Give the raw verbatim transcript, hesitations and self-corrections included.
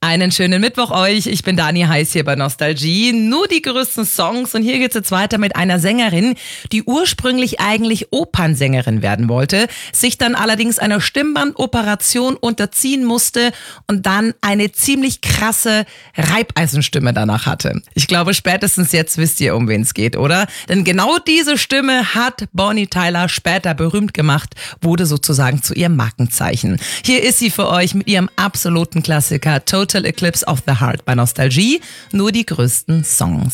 Einen schönen Mittwoch euch. Ich bin Dani Heiß hier bei Nostalgie. Nur die größten Songs. Und hier geht's jetzt weiter mit einer Sängerin, die ursprünglich eigentlich Opernsängerin werden wollte, sich dann allerdings einer Stimmbandoperation unterziehen musste und dann eine ziemlich krasse Reibeisenstimme danach hatte. Ich glaube, spätestens jetzt wisst ihr, um wen es geht, oder? Denn genau diese Stimme hat Bonnie Tyler später berühmt gemacht, wurde sozusagen zu ihrem Markenzeichen. Hier ist sie für euch mit ihrem absoluten Klassiker Total Eclipse of the Heart bei Nostalgie. Nur die größten Songs.